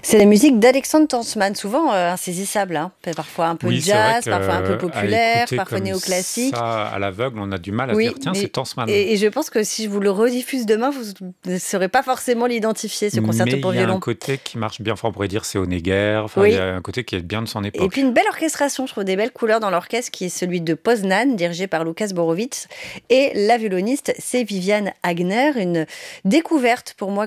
C'est la musique d'Alexandre Tansman, souvent insaisissable, hein. Parfois un peu Oui, c'est vrai jazz, parfois un peu qu'à populaire, écouter parfois comme néoclassique. ça à l'aveugle, on a du mal à se Oui, dire: «Tiens, c'est mais Tansman». et je pense que si je vous le rediffuse demain, vous ne saurez pas forcément l'identifier, ce concerto Mais il pour y a un violon. côté qui marche bien. Enfin, on pourrait dire c'est Honegger, enfin, il y Oui. a un côté qui est bien de son Et puis époque. une belle orchestration, je trouve des belles couleurs dans l'orchestre qui est celui de Poznan, dirigé par Lukas Borowicz. Et la violoniste, c'est Viviane Agner, une découverte pour moi